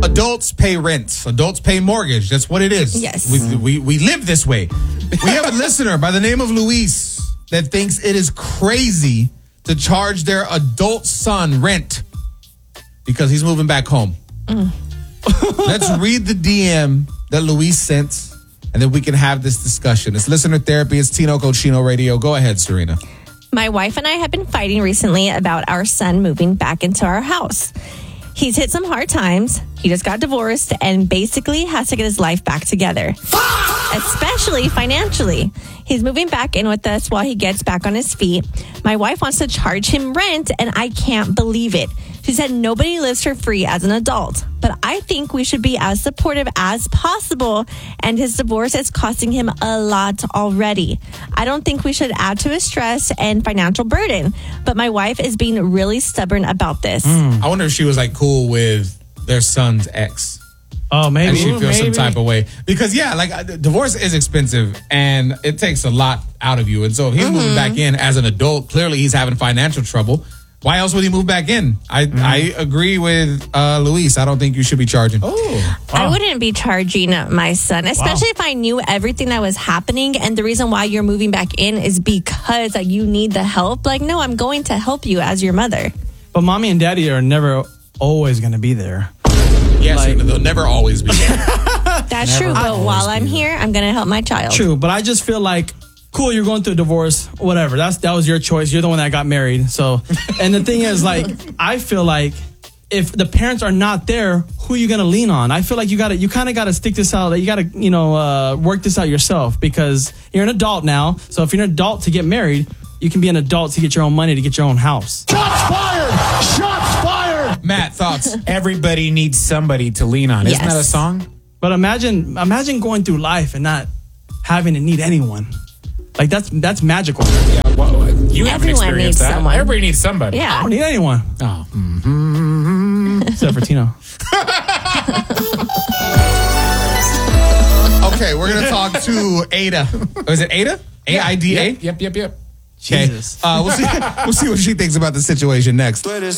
Adults pay rent. Adults pay mortgage. That's what it is. Yes. We live this way. We have a listener by the name of Luis that thinks it is crazy to charge their adult son rent because he's moving back home. Let's read the DM that Luis sent, and then we can have this discussion. It's listener therapy. It's Tino Cochino Radio. Go ahead, Serena. My wife and I have been fighting recently about our son moving back into our house. He's hit some hard times. He just got divorced and basically has to get his life back together, especially financially. He's moving back in with us while he gets back on his feet. My wife wants to charge him rent, and I can't believe it. She said nobody lives for free as an adult, but I think we should be as supportive as possible, and his divorce is costing him a lot already. I don't think we should add to his stress and financial burden, but my wife is being really stubborn about this. I wonder if she was like cool with their son's ex. Oh, maybe. And she feels some type of way. Because, yeah, like divorce is expensive and it takes a lot out of you. And so if he's moving back in as an adult, clearly he's having financial trouble. Why else would he move back in? I agree with Luis. I don't think you should be charging. Oh, wow. I wouldn't be charging my son, especially if I knew everything that was happening. And the reason why you're moving back in is because you need the help. Like, no, I'm going to help you as your mother. But mommy and daddy are never always going to be there. Yes, they'll never always be there. That's true. But while I'm here, I'm going to help my child. True. But I just feel like, cool, you're going through a divorce, whatever. That was your choice. You're the one that got married. So, and the thing is, like, I feel like if the parents are not there, who are you going to lean on? I feel like you kind of got to stick this out. You got to, work this out yourself because you're an adult now. So if you're an adult to get married, you can be an adult to get your own money, to get your own house. Shots fired! Shots fired! Matt, thoughts? Everybody needs somebody to lean on. Isn't that a song? But imagine going through life and not having to need anyone. Like that's magical. Yeah, well, you haven't Everyone needs experienced that. someone. Everybody needs somebody. Yeah. I don't need anyone. Oh. Except for Tino. Okay, we're going to talk to Ada. Is it Ada? A-I-D-A? Yep. Okay. Jesus. We'll see what she thinks about the situation next.